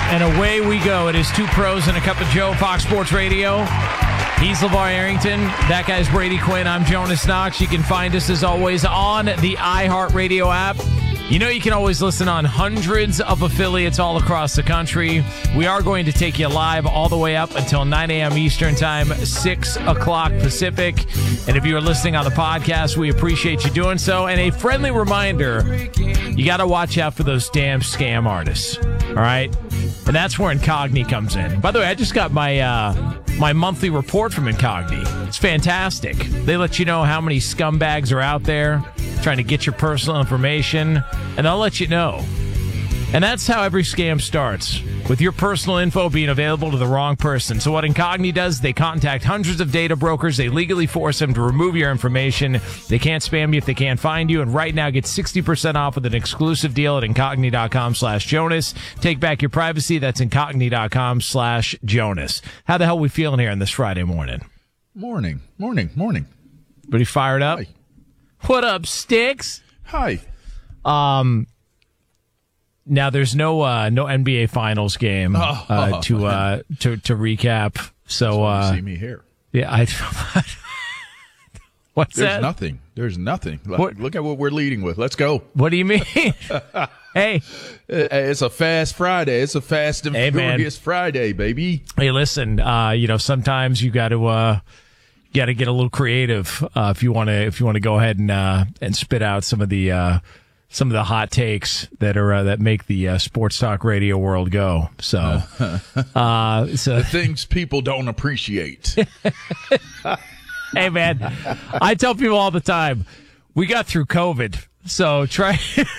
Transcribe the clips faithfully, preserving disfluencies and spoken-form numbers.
And away we go. It is Two Pros and a Cup of Joe, Fox Sports Radio. He's LeVar Arrington. That guy's Brady Quinn. I'm Jonas Knox. You can find us, as always, on the iHeartRadio app. You know you can always listen on hundreds of affiliates all across the country. We are going to take you live all the way up until nine a.m. Eastern Time, six o'clock Pacific. And if you are listening on the podcast, we appreciate you doing so. And a friendly reminder, you got to watch out for those damn scam artists, all right? And that's where Incogni comes in. By the way, I just got my uh, my monthly report from Incogni. It's fantastic. They let you know how many scumbags are out there trying to get your personal information, and they'll let you know. And that's how every scam starts, with your personal info being available to the wrong person. So what Incogni does, they contact hundreds of data brokers. They legally force them to remove your information. They can't spam you if they can't find you. And right now, get sixty percent off with an exclusive deal at Incogni.com slash Jonas. Take back your privacy. That's Incogni.com slash Jonas. How the hell are we feeling here on this Friday morning? Morning, morning, morning. Everybody fired up? Hi. What up, Sticks? Hi. Um... Now there's no uh, no N B A Finals game uh, oh, to uh, to to recap. So uh, you see me here. Yeah, I. What's There's that? nothing. There's nothing. Look, What? look at what we're leading with. Let's go. What do you mean? Hey, It's a fast Friday. It's a fast and Hey, man. furious Friday, baby. hey, listen. Uh, you know, sometimes you got to uh, got to get a little creative uh, if you want to if you want to go ahead and uh, and spit out some of the. Uh, Some of the hot takes that are uh, that make the uh, sports talk radio world go. So, uh, so The things people don't appreciate. hey, man, I tell people all the time, we got through COVID, so try.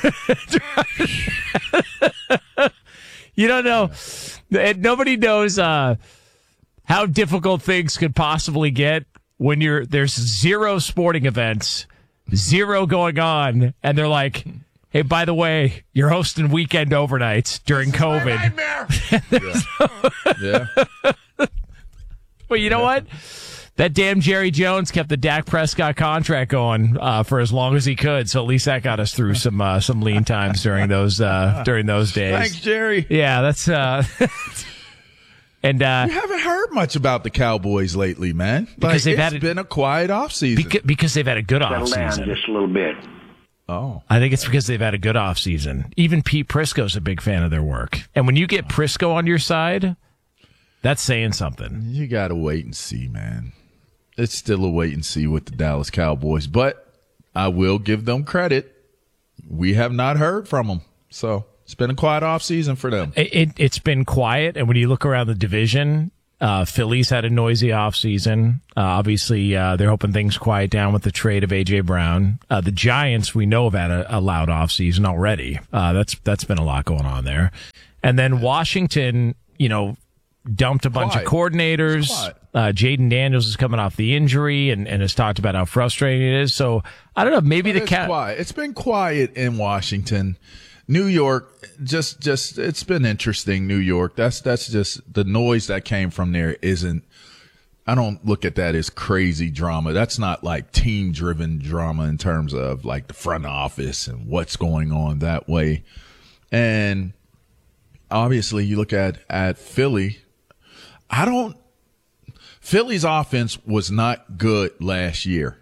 You don't know, nobody knows uh, how difficult things could possibly get when you're there's zero sporting events. Zero going on, and they're like, hey, by the way, you're hosting weekend overnights during COVID. yeah. yeah. Well, you know what? That damn Jerry Jones kept the Dak Prescott contract going uh, for as long as he could, so at least that got us through some uh, some lean times during those uh, during those days. Thanks, Jerry. Yeah, that's uh, and uh, You haven't heard much about the Cowboys lately, man. Because like, they've it's had a- been a quiet offseason. beca- because they've had a good Settle down offseason. just a little bit. oh. I think it's because they've had a good offseason. Even Pete Prisco's a big fan of their work. And when you get Prisco on your side, that's saying something. You got to wait and see, man. It's still a wait and see with the Dallas Cowboys. But I will give them credit. We have not heard from them. So it's been a quiet offseason for them. It, it, it's been quiet. And when you look around the division, uh, Phillies had a noisy offseason. Uh, obviously, uh, they're hoping things quiet down with the trade of A J. Brown. Uh, the Giants, we know, have had a, a loud offseason already. Uh, that's that's been a lot going on there. And then Washington, you know, dumped a bunch Quiet. of coordinators. Quiet. Uh, Jaden Daniels is coming off the injury and, and has talked about how frustrating it is. So, I don't know, maybe the It's cat. quiet. It's been quiet in Washington. New York, just, just, it's been interesting. New York, that's, that's just the noise that came from there isn't, I don't look at that as crazy drama. That's not like team driven drama in terms of like the front office and what's going on that way. And obviously you look at, at Philly, I don't, Philly's offense was not good last year.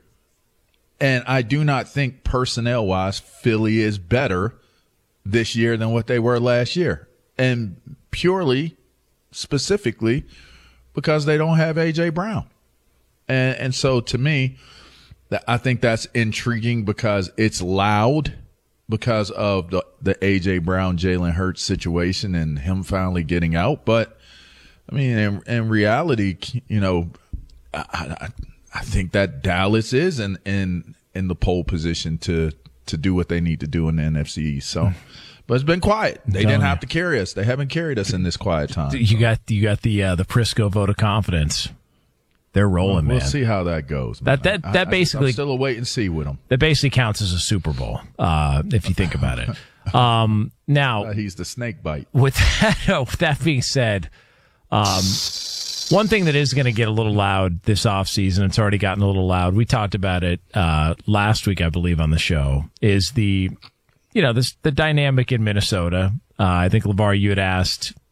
And I do not think personnel wise, Philly is better this year than what they were last year. And purely, specifically, because they don't have A J. Brown. And, and so to me, that I think that's intriguing because it's loud because of the, the A J. Brown, Jalen Hurts situation and him finally getting out. But I mean, in, in reality, you know, I, I, I think that Dallas is in, in, in the pole position to, to do what they need to do in the N F C East. So, but it's been quiet. They didn't have to carry us. They haven't carried us in this quiet time. You got you got the uh, the Prisco vote of confidence. They're rolling, We'll man. see how that goes. Man. That- that- I- that I- basically- I'm still a wait and see with him. That basically counts as a Super Bowl, uh, if you think about it. Um, now, Uh, he's the snake bite. with that, with that being said, um, one thing that is going to get a little loud this offseason, it's already gotten a little loud. We talked about it uh, last week, I believe, on the show, is the, you know, this the dynamic in Minnesota. Uh, I think, LeVar, you had asked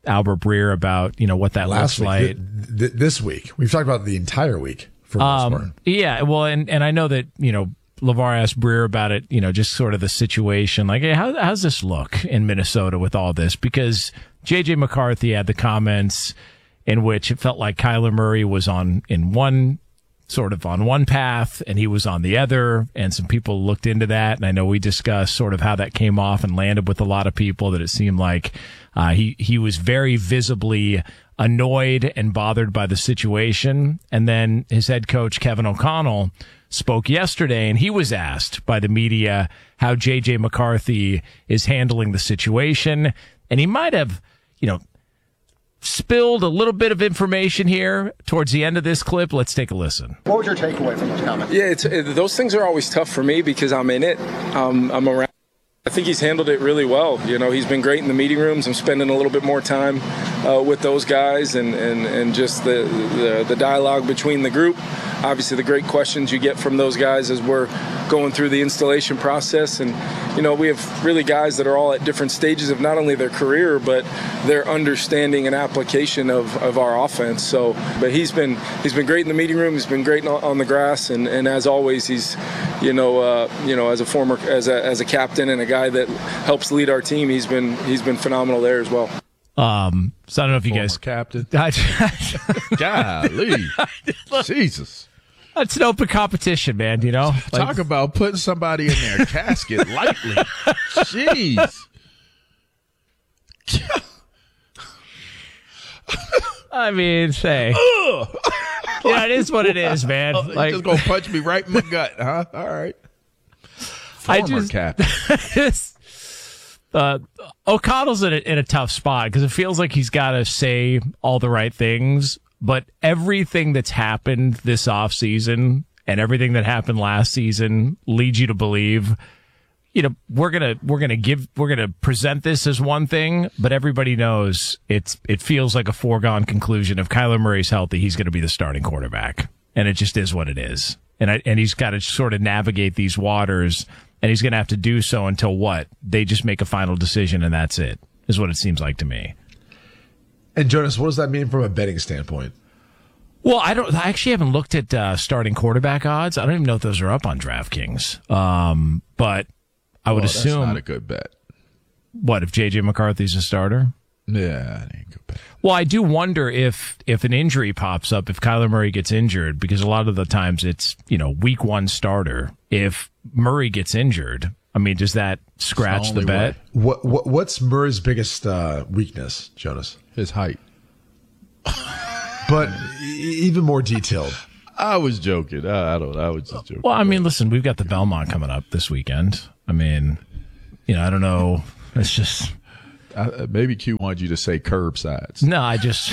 Albert Breer about, you know, what that Last looks week, like. th- th- this week. We've talked about the entire week for most Um, part. yeah, well, and, and I know that, you know, LeVar asked Breer about it, you know, just sort of the situation. Like, hey, how, how's this look in Minnesota with all this? Because J J McCarthy had the comments in which it felt like Kyler Murray was on in one sort of on one path and he was on the other, and some people looked into that, and I know we discussed sort of how that came off and landed with a lot of people, that it seemed like uh, he he was very visibly annoyed and bothered by the situation. And then his head coach Kevin O'Connell spoke yesterday, and he was asked by the media how J J McCarthy is handling the situation, and he might have, you know, spilled a little bit of information here towards the end of this clip. Let's take a listen. What was your takeaway from those comments? Yeah, it's, it, those things are always tough for me because I'm in it. Um, I'm around. I think he's handled it really well. You know, he's been great in the meeting rooms. I'm spending a little bit more time uh, with those guys and, and, and just the, the the dialogue between the group. Obviously, the great questions you get from those guys as we're going through the installation process. And, you know, we have really guys that are all at different stages of not only their career, but their understanding and application of, of our offense. So, but he's been he's been great in the meeting room. He's been great on, on the grass. And, and as always, he's, you know, uh, you know, as a former, as a, as a captain and a guy that helps lead our team, he's been he's been phenomenal there as well. Um, so I don't know if you Former guys, captain. golly, Golly. Jesus. It's an open competition, man. You know, like, Talk about putting somebody in their casket lightly. Jeez. I mean, say, yeah, it is what it is, man. You Like, just gonna punch me right in my gut, huh? All right. I Former just- captain. uh, O'Connell's in a, in a tough spot because it feels like he's got to say all the right things, but everything that's happened this offseason and everything that happened last season leads you to believe, you know, we're gonna we're gonna give we're gonna present this as one thing, but everybody knows it's it feels like a foregone conclusion. If Kyler Murray's healthy, he's gonna be the starting quarterback, and it just is what it is. And I, and he's got to sort of navigate these waters. And he's going to have to do so until what? They just make a final decision, and that's it, is what it seems like to me. And Jonas, what does that mean from a betting standpoint? Well, I don't. I actually haven't looked at uh, starting quarterback odds. I don't even know if those are up on DraftKings. Um, but I would Well, assume. that's not a good bet. What, if J J McCarthy's a starter? Yeah, it ain't a good bet. Well, I do wonder if if an injury pops up, if Kyler Murray gets injured, because a lot of the times it's, you know, week one starter. If Murray gets injured, I mean, does that scratch the only bet? way. What, what What's Murray's biggest uh, weakness, Jonas? His height. But e- even more detailed. I was joking. I, I don't know. I was just joking. Well, I mean, listen, we've got the Belmont coming up this weekend. I mean, you know, I don't know. It's just Uh, maybe Q wanted you to say curbsides. no. I just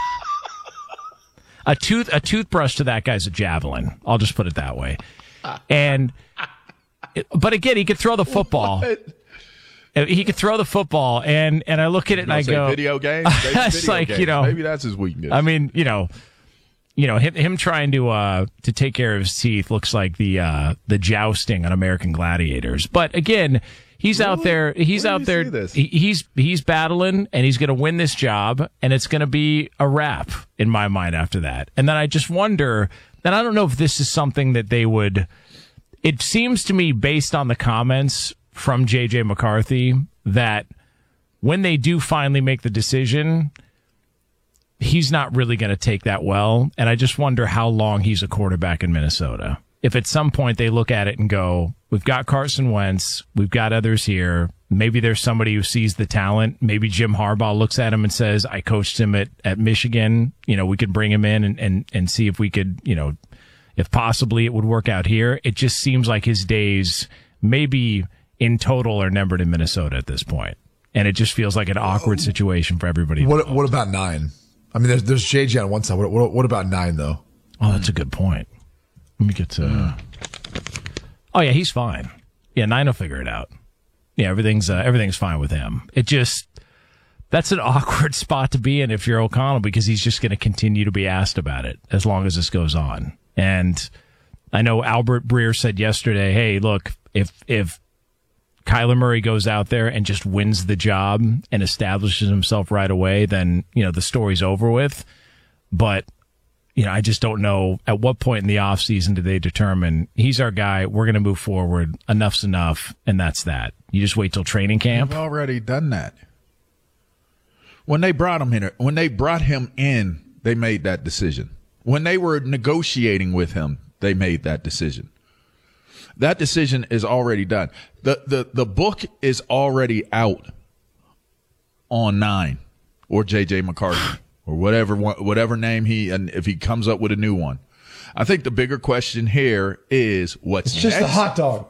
a tooth a toothbrush to that guy's a javelin. I'll just put it that way. And but again, he could throw the football. What? He could throw the football, and and I look at it and I Say go, video games. Maybe It's video like, you games. know, maybe that's his weakness. I mean, you know, you know, him, him trying to uh, to take care of his teeth looks like the uh, the jousting on American Gladiators. But again, he's out there. He's Where out do there. you see this? He, he's he's battling, and he's going to win this job, and it's going to be a wrap in my mind after that. And then I just wonder. And I don't know if this is something that they would. It seems to me, based on the comments from J J McCarthy, that when they do finally make the decision, he's not really going to take that well. And I just wonder how long he's a quarterback in Minnesota. If at some point they look at it and go, we've got Carson Wentz, we've got others here. Maybe there's somebody who sees the talent. Maybe Jim Harbaugh looks at him and says, I coached him at, at Michigan. You know, we could bring him in and, and, and see if we could, you know, if possibly it would work out here. It just seems like his days maybe in total are numbered in Minnesota at this point. And it just feels like an awkward situation for everybody. What involved. What about nine? I mean, there's there's J J on one side. What what, what about nine though? Oh, that's a good point. Let me get to. Oh yeah, he's fine. Yeah, nine will figure it out. Yeah, everything's uh, everything's fine with him. It just that's an awkward spot to be in if you're O'Connell, because he's just going to continue to be asked about it as long as this goes on. And I know Albert Breer said yesterday, "Hey, look, if if Kyler Murray goes out there and just wins the job and establishes himself right away, then, you know, the story's over with. But, you know, I just don't know at what point in the offseason do they determine he's our guy, we're going to move forward, enough's enough, and that's that. You just wait till training camp. They've already done that. When they brought him in, when they brought him in, they made that decision. When they were negotiating with him, they made that decision. That decision is already done. The, the, the book is already out on Nine or J J McCarthy or whatever, whatever name he, and if he comes up with a new one. I think the bigger question here is what's It's just next? a hot dog.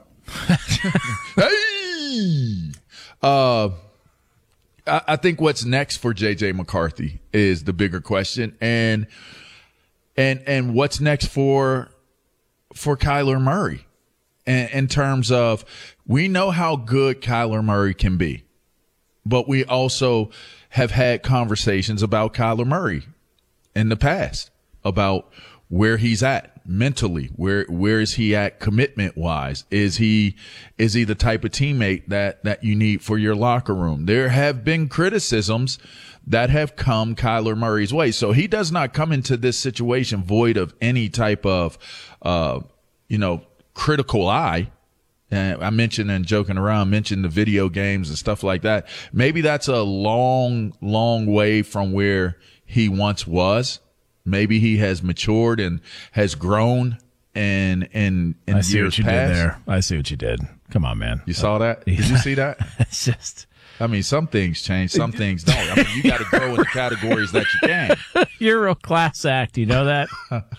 Hey! Uh, I, I think what's next for J J McCarthy is the bigger question. And, and, and what's next for, for Kyler Murray? In terms of, we know how good Kyler Murray can be, but we also have had conversations about Kyler Murray in the past about where he's at mentally, where where is he at commitment wise? Is he is he the type of teammate that that you need for your locker room? There have been criticisms that have come Kyler Murray's way, so he does not come into this situation void of any type of, uh, you know. critical eye. And I mentioned and joking around, mentioned the video games and stuff like that. Maybe that's a long, long way from where he once was. Maybe he has matured and has grown in in, in I see years what you past. did there. I see what you did. Come on, man. You saw that? Did you see that? It's just, I mean, some things change, some things don't. I mean, you got to grow in the categories that you can. you're a real class act. You know that?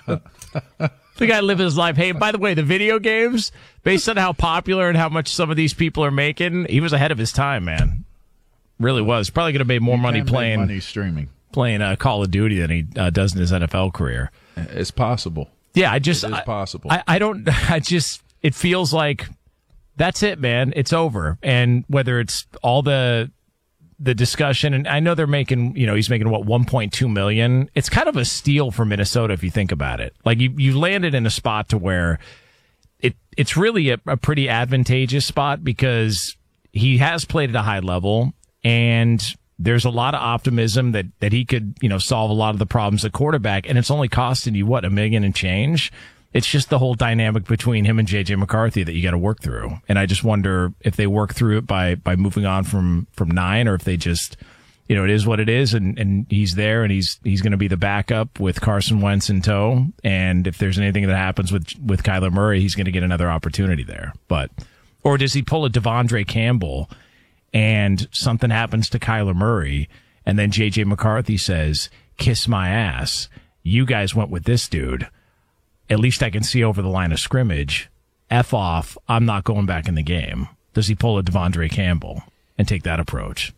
The guy living his life. Hey, by the way, the video games, based on how popular and how much some of these people are making, he was ahead of his time, man. Really was. Probably going to make more You money can make playing money streaming. playing uh, Call of Duty than he uh, does in his N F L career. It's possible. Yeah, I just It is I, possible. I, I don't. I just. It feels like that's it, man. It's over. And whether it's all the the discussion, and I know they're making, you know, he's making what, one point two million. It's kind of a steal for Minnesota if you think about it. Like you, you landed in a spot to where it, it's really a, a pretty advantageous spot because he has played at a high level and there's a lot of optimism that, that he could, you know, solve a lot of the problems at quarterback. And it's only costing you what, a million and change. It's just the whole dynamic between him and J J McCarthy that you got to work through. And I just wonder if they work through it by, by moving on from, from Nine, or if they just, you know, it is what it is. And, and he's there and he's, he's going to be the backup with Carson Wentz in tow. And if there's anything that happens with, with Kyler Murray, he's going to get another opportunity there. But, or does he pull a Devondre Campbell and something happens to Kyler Murray and then J J McCarthy says, kiss my ass. You guys went with this dude. At least I can see over the line of scrimmage. F off. I'm not going back in the game. Does he pull a Devondre Campbell and take that approach?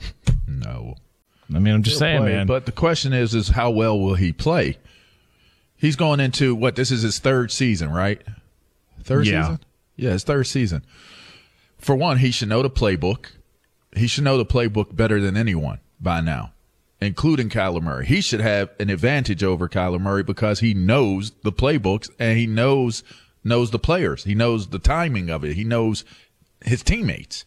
No. I mean, I'm just He'll saying, play, man. But the question is, is how well will he play? He's going into what? This is his third season, right? Third Yeah. season? Yeah, his third season. For one, he should know the playbook. He should know the playbook better than anyone by now, including Kyler Murray. He should have an advantage over Kyler Murray because he knows the playbooks and he knows knows the players. He knows the timing of it. He knows his teammates.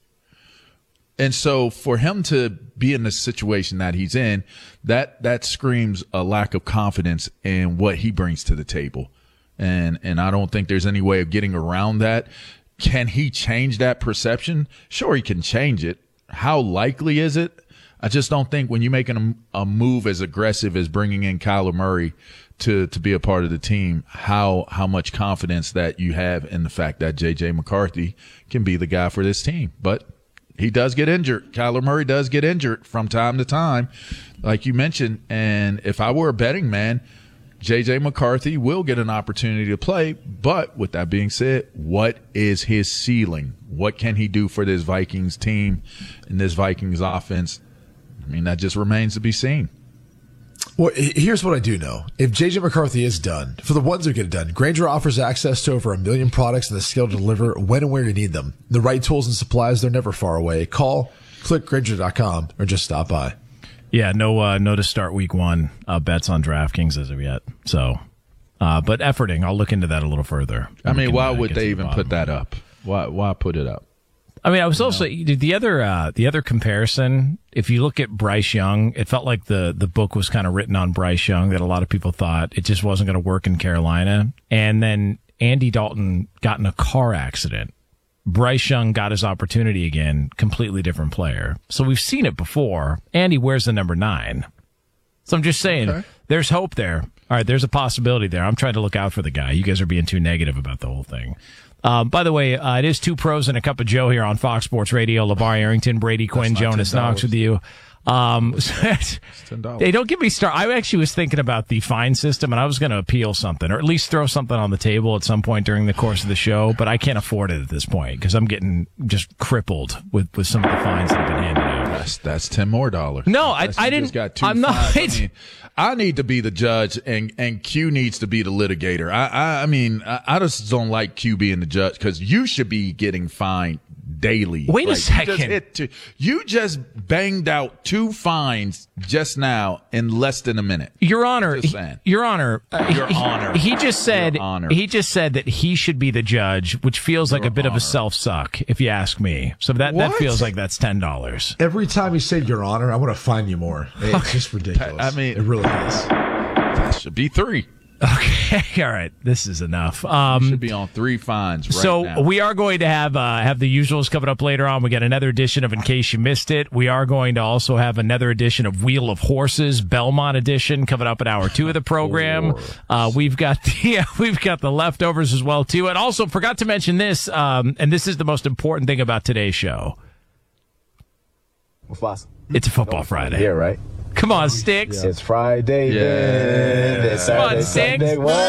And so for him to be in the situation that he's in, that that screams a lack of confidence in what he brings to the table. And and I don't think there's any way of getting around that. Can he change that perception? Sure, he can change it. How likely is it? I just don't think when you're making a, a move as aggressive as bringing in Kyler Murray to, to be a part of the team, how how much confidence that you have in the fact that J J McCarthy can be the guy for this team. But he does get injured. Kyler Murray does get injured from time to time, like you mentioned. And if I were a betting man, J J McCarthy will get an opportunity to play. But with that being said, what is his ceiling? What can he do for this Vikings team and this Vikings offense? I mean, that just remains to be seen. Well, here's what I do know. If J J McCarthy is done, for the ones who get it done, Grainger offers access to over a million products and the skill to deliver when and where you need them. The right tools and supplies, they're never far away. Call, click Grainger dot com, or just stop by. Yeah, no, uh, no to start week one uh, bets on DraftKings as of yet. So, uh, but efforting, I'll look into that a little further. I mean, We can, why uh, would get to they the even bottom. put that up? Why why put it up? I mean, I was also the other uh, the other comparison. If you look at Bryce Young, it felt like the the book was kind of written on Bryce Young, that a lot of people thought it just wasn't going to work in Carolina. And then Andy Dalton got in a car accident. Bryce Young got his opportunity again, completely different player. So we've seen it before. Andy wears the number nine. So I'm just saying, okay. There's hope there. All right, there's a possibility there. I'm trying to look out for the guy. You guys are being too negative about the whole thing. Um, by the way, uh, it is Two Pros and a Cup of Joe here on Fox Sports Radio. LeVar Arrington, Brady Quinn, Jonas Knox with you. Um, they don't get me started. I actually was thinking about the fine system, and I was going to appeal something, or at least throw something on the table at some point during the course of the show, but I can't afford it at this point because I'm getting just crippled with, with some of the fines that have been handed out. That's, that's ten more dollars. No, I, that's, I didn't. Got two I'm not. I, mean, I need to be the judge, and, and Q needs to be the litigator. I, I, I mean, I, I just don't like Q being the judge because you should be getting fined daily. Wait like, a second. You just, hit two, you just banged out two fines just now in less than a minute. Your Honor, he, Your Honor, uh, Your he, Honor. He just said honor. he just said that he should be the judge, which feels Your like a bit honor. of a self suck, if you ask me. So that what? that feels like that's ten dollars. Every time you say Your Honor, I want to fine you more. It's just ridiculous. I mean, it really is. That should be three. Okay, all right. This is enough. Um, you should be on three fines right so now. we are going to have uh, have the usuals coming up later on. We got another edition of In Case You Missed It. We are going to also have another edition of Wheel of Horses, Belmont edition, coming up in hour two of the program. Uh, we've got the we've got the leftovers as well too, and also forgot to mention this. Um, and this is the most important thing about today's show. It's a football Friday. Yeah, right. Come on, Sticks. It's Friday. Yeah. Then. It's Saturday, Come on, Sticks. Sunday. What?